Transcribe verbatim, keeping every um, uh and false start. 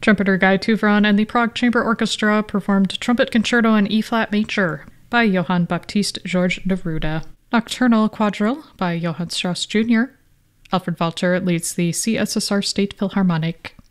Trumpeter Guy Tuvron and the Prague Chamber Orchestra performed Trumpet Concerto in E-flat major by Johann Baptist Georges Neruda. Nocturnal Quadrille by Johann Strauss Junior Alfred Walter leads the C S S R State Philharmonic.